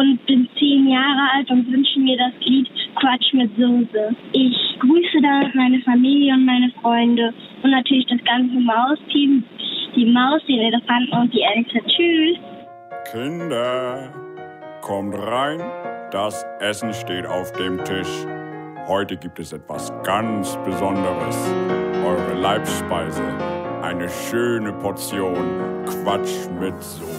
und bin 10 Jahre alt und wünsche mir das Lied Quatsch mit Soße. Ich grüße damit meine Familie und meine Freunde und natürlich das ganze Maus-Team, die Maus, den Elefanten und die Ente. Tschüss. Kinder, kommt rein, das Essen steht auf dem Tisch. Heute gibt es etwas ganz Besonderes. Eure Leibspeise, eine schöne Portion Quatsch mit Soße.